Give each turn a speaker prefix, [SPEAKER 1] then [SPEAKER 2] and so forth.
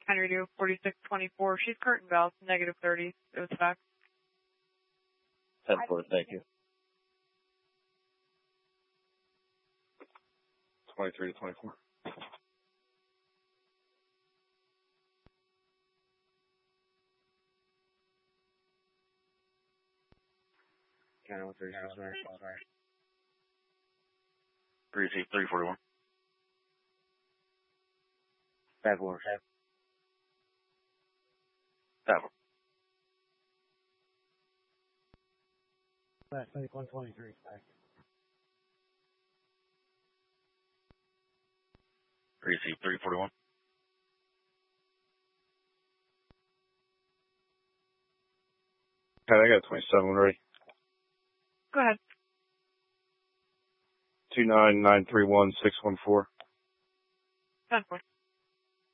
[SPEAKER 1] Henry Dew 4624. She's curtain valve, negative 30. It was fax.
[SPEAKER 2] 10-4, thank you. 23 to 24.
[SPEAKER 3] Channel 3, sorry.
[SPEAKER 2] 341.
[SPEAKER 3] 5-4. 123.
[SPEAKER 2] 341. Okay, I got 27 ready.
[SPEAKER 1] Go ahead.
[SPEAKER 2] 29931-614.
[SPEAKER 1] 10-4.